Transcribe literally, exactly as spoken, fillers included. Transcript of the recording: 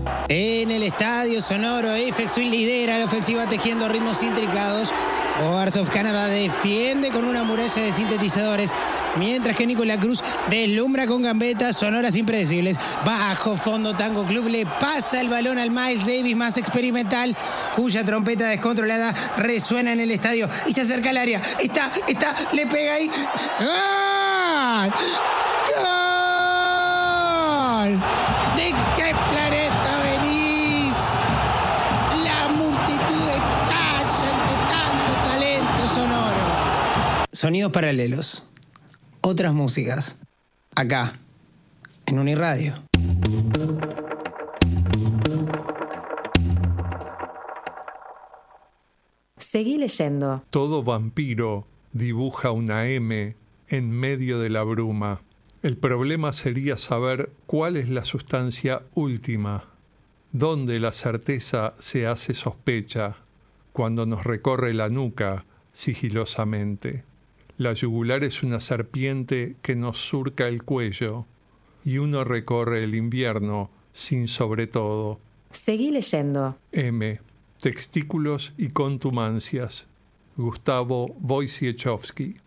En el estadio sonoro, Aphex Twin lidera la ofensiva tejiendo ritmos intricados. Boards of Canada defiende con una muralla de sintetizadores, mientras que Nicolás Cruz deslumbra con gambetas sonoras impredecibles. Bajo fondo, Tango Club le pasa el balón al Miles Davis más experimental, cuya trompeta descontrolada resuena en el estadio y se acerca al área. Está, está, le pega ahí. ¡Gol! ¡Gol! ¿De qué planeta venís? La multitud estalla ante tanto talento sonoro. Sonidos paralelos. Otras músicas. Acá, en Uniradio. Seguí leyendo. Todo vampiro dibuja una M en medio de la bruma. El problema sería saber cuál es la sustancia última, dónde la certeza se hace sospecha, cuando nos recorre la nuca sigilosamente. La yugular es una serpiente que nos surca el cuello, y uno recorre el invierno sin sobre todo. Seguí leyendo. M. Testículos y contumancias. Gustavo Wojciechowski.